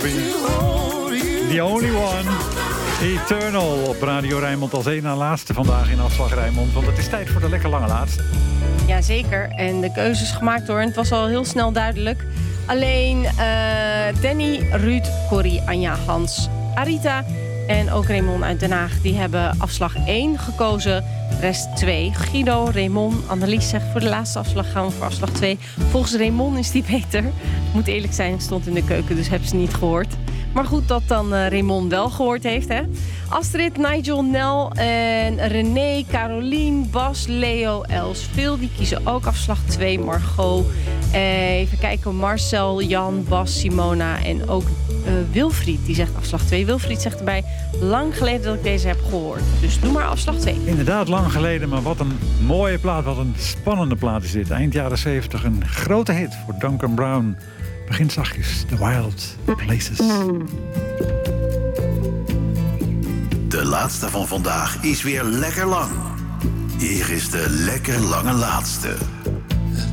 Bobby. The Only One. Eternal op Radio Rijnmond als één na laatste vandaag in Afslag Rijnmond. Want het is tijd voor de lekker lange laatste. Jazeker, en de keuze is gemaakt hoor. En het was al heel snel duidelijk. Alleen Danny, Ruud, Corrie, Anja, Hans, Arita en ook Raymond uit Den Haag. Die hebben afslag 1 gekozen. Rest 2. Guido, Raymond, Annelies zegt voor de laatste afslag gaan we voor afslag 2. Volgens Raymond is die beter. Moet eerlijk zijn, ik stond in de keuken, dus heb ze niet gehoord. Maar goed dat dan Raymond wel gehoord heeft, hè. Astrid, Nigel, Nel en René, Carolien, Bas, Leo, Els, Phil. Die kiezen ook afslag 2. Margot, even kijken, Marcel, Jan, Bas, Simona en ook Wilfried. Die zegt afslag 2. Wilfried zegt erbij, lang geleden dat ik deze heb gehoord. Dus doe maar afslag 2. Inderdaad, lang geleden, maar wat een mooie plaat. Wat een spannende plaat is dit. Eind jaren 70, een grote hit voor Duncan Brown. Begint zachtjes, The Wild Places. De laatste van vandaag is weer lekker lang. Hier is de lekker lange laatste.